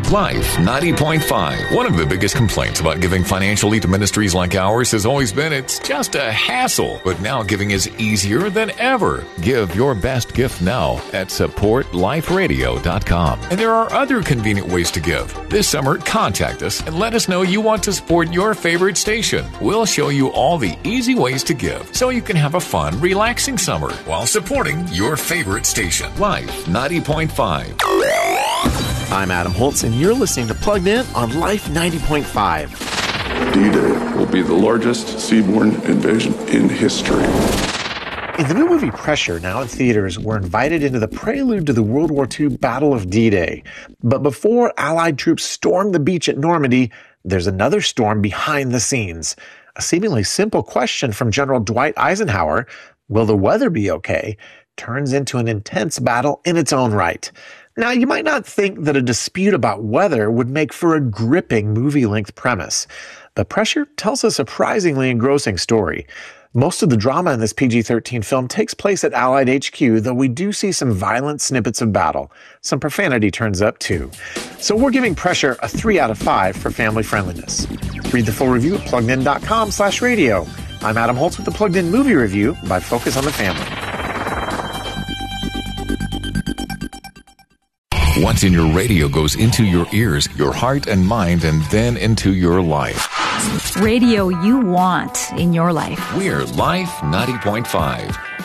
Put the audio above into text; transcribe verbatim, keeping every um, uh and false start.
Life ninety point five. One of the biggest complaints about giving financially to ministries like ours has always been it's just a hassle. But now giving is easier than ever. Give your best gift now at support life radio dot com. And there are other convenient ways to give. This summer, contact us and let us know you want to support your favorite station. We'll show you all the easy ways to give so you can have a fun, relaxing summer while supporting your favorite station. Life ninety point five. I'm Adam Holtz, and you're listening to Plugged In on Life ninety point five. D-Day will be the largest seaborne invasion in history. In the new movie Pressure, now in theaters, we're invited into the prelude to the World War Two Battle of D-Day. But before Allied troops storm the beach at Normandy, there's another storm behind the scenes. A seemingly simple question from General Dwight Eisenhower, will the weather be okay, turns into an intense battle in its own right. Now, you might not think that a dispute about weather would make for a gripping movie-length premise, but Pressure tells a surprisingly engrossing story. Most of the drama in this P G thirteen film takes place at Allied H Q, though we do see some violent snippets of battle. Some profanity turns up, too. So we're giving Pressure a three out of five for family friendliness. Read the full review at pluggedin.com slash radio. I'm Adam Holtz with the Plugged In Movie Review by Focus on the Family. What's in your radio goes into your ears, your heart and mind, and then into your life. Radio you want in your life. We're Life ninety point five.